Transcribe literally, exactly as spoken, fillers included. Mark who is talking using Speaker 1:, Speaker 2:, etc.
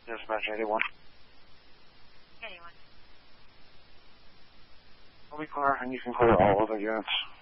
Speaker 1: Dispatch eighty-one.
Speaker 2: eighty-one.
Speaker 1: I'll be clear, and you can clear all of the units.